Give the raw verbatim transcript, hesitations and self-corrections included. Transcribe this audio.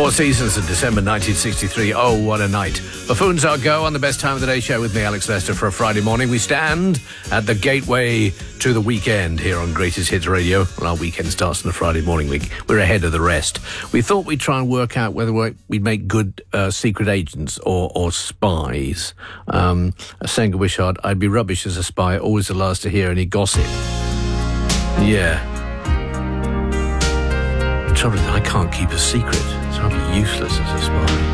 Four Seasons in December nineteen sixty-three. Oh, what a night. Buffoons Our Go on the Best Time of the Day show with me, Alex Lester, for a Friday morning. We stand at the gateway to the weekend here on Greatest Hits Radio. Well, our weekend starts on a Friday morning. We, we're ahead of the rest. We thought we'd try and work out whether we'd make good uh, secret agents or, or spies. Um, Senga Wishart, I'd be rubbish as a spy, always the last to hear any gossip. Yeah. The trouble is, I can't keep a secret, so I'd be useless as a spy.